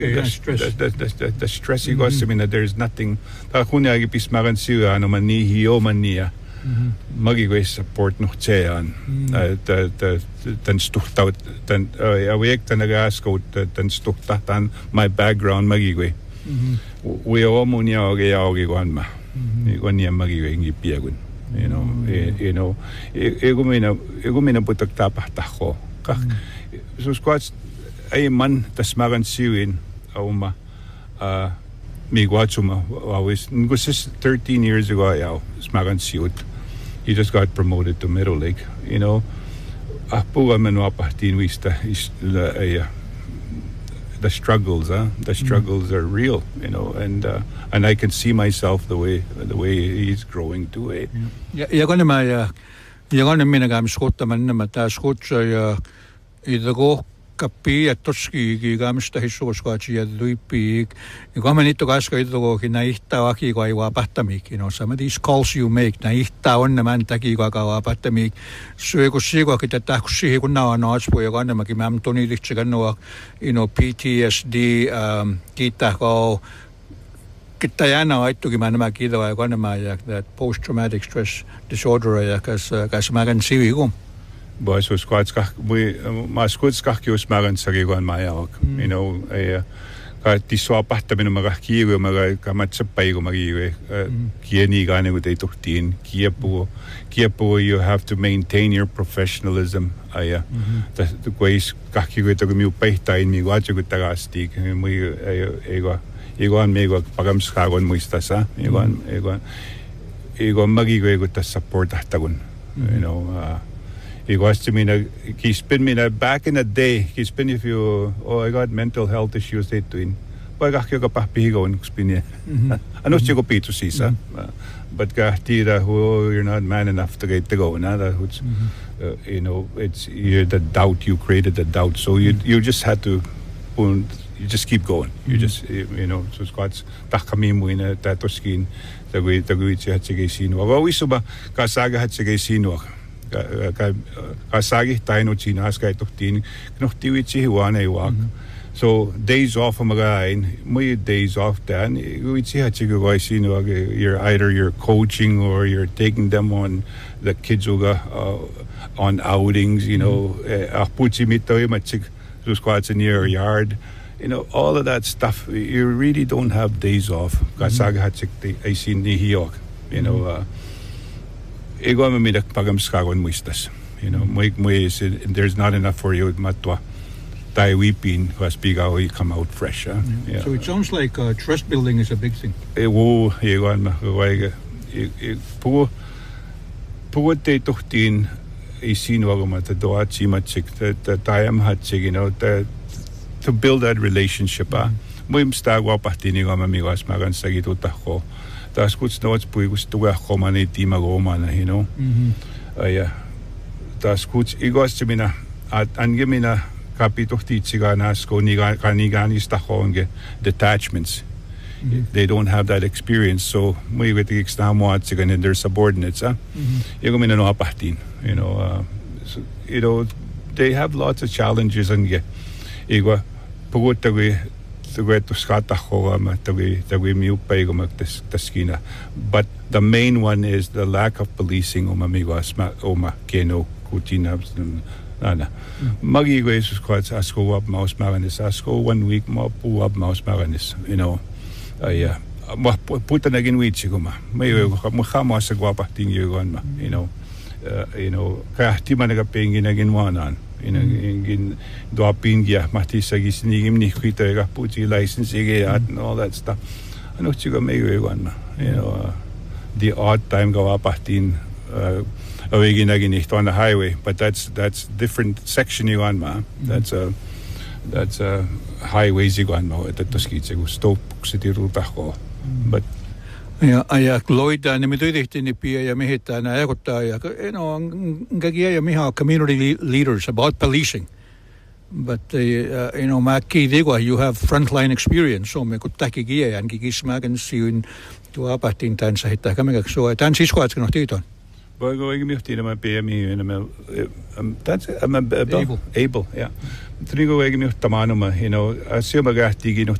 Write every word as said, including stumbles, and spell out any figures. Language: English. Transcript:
The stress. The, the, the, the stress mm-hmm. goes, I mean, there's nothing. Ta kunya ipis magan siya ano man ni hiyo man niya. Magiging support no cheyan. The the den stuchta den awek den agasko den stuchta tan my background magiging. We all munya oge oge guanma. Iguan niya magiging ipiagun. You know, you know, ego mina ego mina butak tapah tako. Kak so squats ay man tas magan siwin. Uma, uh, Miguachuma always, because thirteen years ago, yeah, Smagan Siut, he just got promoted to Middle Lake, you know. Apo manwa partin wista is the the struggles, huh? The struggles are real, you know, and uh, and I can see myself the way the way he's growing too, eh. Ja, ja kan ma ja, ja kan mina gam skota man ma ta skotsa ja idego kapi atoski gigamsta hisoskoachi ja luipi igamanito kaska idego hinaihta waki ko ai wapattamik, you know, some of these calls you make naihta on man taki ko ka wapattamik suego sigo kita takusi kun na no aspo ja kan ma kimam toni lichigano, you know, P T S D um kita ko kita yana aitu gimana ma kido ai kan ma ya that post traumatic stress disorder ya kas kas magan siwi Boys was quite we my schools kakios magan sagi gon maya, you know, eh ka tiswa pahta bin maga kiwe maga kamatsapai go magi kieni gane with eight fifteen kiepo kiepo you have to maintain your professionalism aya the the ways kakiwe to mi pahta in mi wacho go tagastik mi ego ego an mego pagam skagon muistasa ego an ego ego magi go to support tagun, you know. uh, He was to me, he's been me back in the day. He's been if you, oh, I got mental health issues. They doing, but I got papi go and spin. I know you go pay to see, sir, but Gahtira, who you're not man enough to get to go. Now that uh, you know, it's you're the doubt you created the doubt, so you you just had to, you just keep going. You just you know, so Scott's takami mo ina tato skin. Tagui tagui siya sige sino. Awi suba kasaga hat sige sino. Ka kasagi tayo no chinas kay tuktin no tiwichi hiwana iwak so days off magain may days off dan wichi hachigo sino you're either you're coaching or you're taking them on the kids uga uh, on outings, you know, apuchi mito machig so squats in your yard, you know, all of that stuff. You really don't have days off. Kasaga hachik ay sin ni hiyok, you know. uh, Ego me midak pagam skagon muistas, you know, muy muy there's not enough for you matwa tai weeping was biga we come out fresh, huh? Yeah. Yeah. So it sounds like uh, trust building is a big thing. E wo ego an ma waiga e pu pu te tohtin e sin wago mata doa chi machik the time hatchig, you know, the to build that relationship, ah muy msta wa partini go amigos magan sagito taho. Das gut notes pui gusto wa komani tima gomana, you know. Aya das gut igos chimina at angemina kapito tichiga nasko ni kanigani stahonge detachments. They don't have that experience, so muy with the extamo at sigan and their subordinates, ah igomina no apatin, you know. uh, so, you know, they have lots of challenges and ge igwa pugutawi but the main one is the lack of policing. Oma keno kutina nana magi guys squats asko up mouse maganis asko one week mo pu up mouse maganis, you know. Yeah, puta nagin wichi guma may mo khamo sa guapa ting yugon ma, you know. Uh, you know, kaya ti man nagapengin nagin wanan in in doping ya matisa gisnigim ni khita ga puti license ge at and all that stuff. Ano chiga may one, you know, uh, the odd time go up atin uh awegi nagin on the highway, but that's that's different section you on ma. That's a that's a highways you on ma at the skitse go stop city route ko. But ja ja Lloyda ni mitydihti ni pia ja mihittaa na ekottaa ja you know ngagia ja miha community leaders about policing, but uh, you know maki digo you have frontline experience so me kuttaki gia ja ngikismagen siun tuapatin tan sa hitta kamega so tan sisquats no titon Waar go ik meer tegen mijn P M I en mijn dat is mijn Able. able ja. Toen go ik meer tamano maar you know als je maar gaat die nog